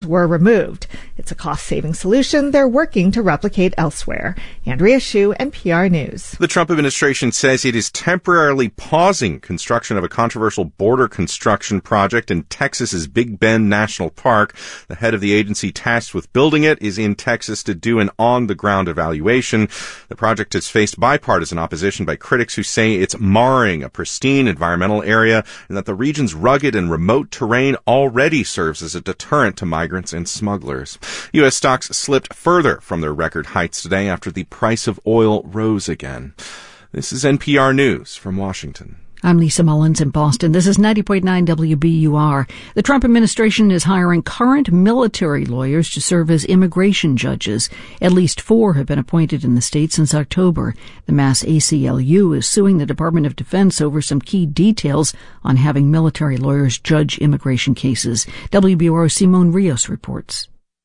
were removed. It's a cost-saving solution they're working to replicate elsewhere. Andrea Hsu, NPR News. The Trump administration says it is temporarily pausing construction of a controversial border construction project in Texas's Big Bend National Park. The head of the agency tasked with building it is in Texas to do an on-the-ground evaluation. The project has faced bipartisan opposition by critics who say it's marring a pristine environmental area and that the region's rugged and remote terrain already serves as a deterrent to migrants and smugglers. U.S. stocks slipped further from their record heights today after the price of oil rose again. This is NPR News from Washington. I'm Lisa Mullins in Boston. This is 90.9 WBUR. The Trump administration is hiring current military lawyers to serve as immigration judges. At least 4 have been appointed in the state since October. The Mass ACLU is suing the Department of Defense over some key details on having military lawyers judge immigration cases. WBUR Simone Rios reports.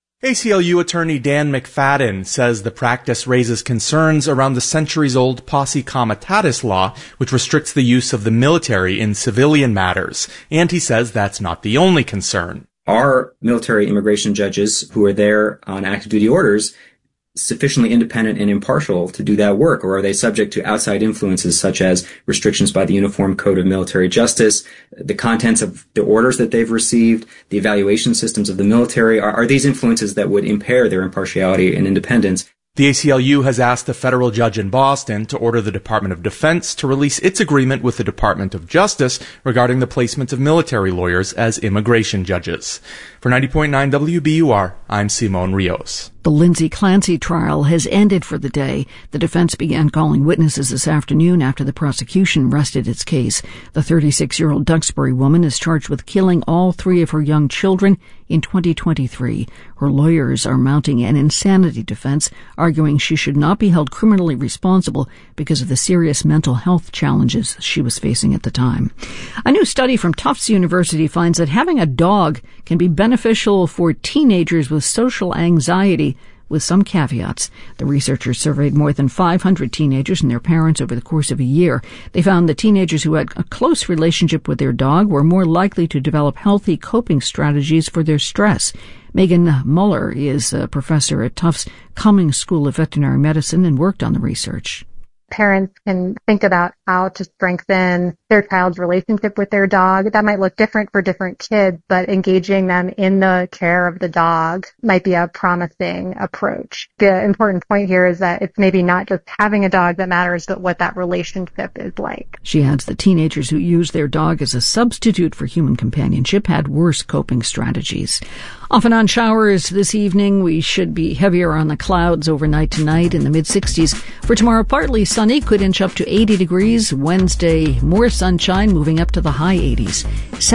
ACLU attorney Dan McFadden says the practice raises concerns around the centuries-old Posse Comitatus law, which restricts the use of the military in civilian matters. And he says that's not the only concern. Are military immigration judges who are there on active duty orders sufficiently independent and impartial to do that work, or are they subject to outside influences such as restrictions by the Uniform Code of Military Justice, the contents of the orders that they've received, the evaluation systems of the military? Are these influences that would impair their impartiality and independence? The ACLU has asked a federal judge in Boston to order the Department of Defense to release its agreement with the Department of Justice regarding the placement of military lawyers as immigration judges. For 90.9 WBUR, I'm Simone Rios. The Lindsay Clancy trial has ended for the day. The defense began calling witnesses this afternoon after the prosecution rested its case. The 36-year-old Duxbury woman is charged with killing all 3 of her young children in 2023. Her lawyers are mounting an insanity defense, arguing she should not be held criminally responsible because of the serious mental health challenges she was facing at the time. A new study from Tufts University finds that having a dog can be beneficial for teenagers with social anxiety, with some caveats. The researchers surveyed more than 500 teenagers and their parents over the course of a year. They found that teenagers who had a close relationship with their dog were more likely to develop healthy coping strategies for their stress. Megan Muller is a professor at Tufts Cummings School of Veterinary Medicine and worked on the research. Parents can think about how to strengthen their child's relationship with their dog. That might look different for different kids, but engaging them in the care of the dog might be a promising approach. The important point here is that it's maybe not just having a dog that matters, but what that relationship is like. She adds that teenagers who use their dog as a substitute for human companionship had worse coping strategies. Off and on showers this evening. We should be heavier on the clouds overnight tonight in the mid-60s. For tomorrow, partly sunny, could inch up to 80 degrees. Wednesday, more sunshine, moving up to the high 80s.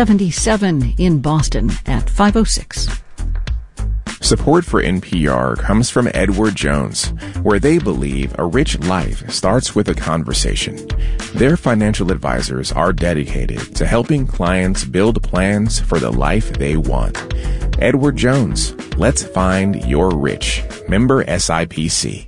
77 in Boston at 5:06. Support for NPR comes from Edward Jones, where they believe a rich life starts with a conversation. Their financial advisors are dedicated to helping clients build plans for the life they want. Edward Jones, let's find your rich. Member SIPC.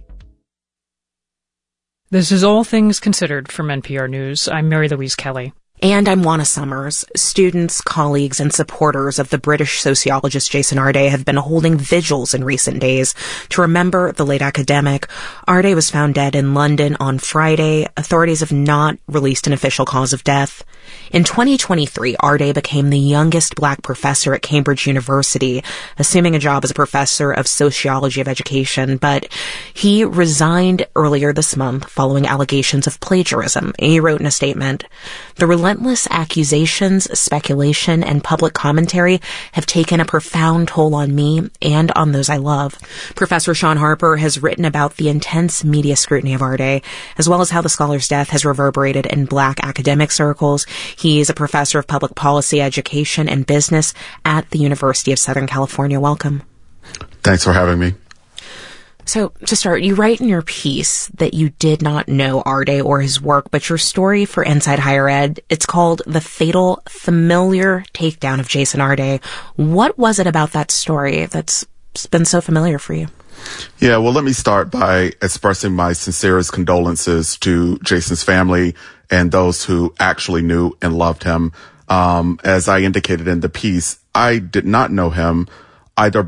This is All Things Considered from NPR News. I'm Mary Louise Kelly. And I'm Juana Summers. Students, colleagues, and supporters of the British sociologist Jason Arde have been holding vigils in recent days to remember the late academic. Arde was found dead in London on Friday. Authorities have not released an official cause of death. In 2023, Arde became the youngest black professor at Cambridge University, assuming a job as a professor of sociology of education, but he resigned earlier this month following allegations of plagiarism. He wrote in a statement, "The relentless accusations, speculation, and public commentary have taken a profound toll on me and on those I love." Professor Sean Harper has written about the intense media scrutiny of Arde, as well as how the scholar's death has reverberated in black academic circles. He is a professor of public policy, education, and business at the University of Southern California. Welcome. Thanks for having me. So, to start, you write in your piece that you did not know Arde or his work, but your story for Inside Higher Ed, it's called The Fatal Familiar Takedown of Jason Arde. What was it about that story that's been so familiar for you? Yeah, well, let me start by expressing my sincerest condolences to Jason's family and those who actually knew and loved him. As I indicated in the piece, I did not know him either